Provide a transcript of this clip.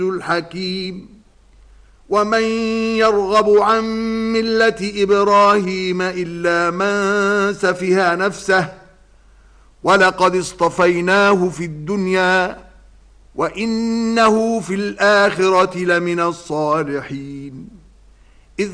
الحكيم ومن يرغب عن ملة إبراهيم إلا من سفه نفسه ولقد اصطفيناه في الدنيا وإنه في الآخرة لمن الصالحين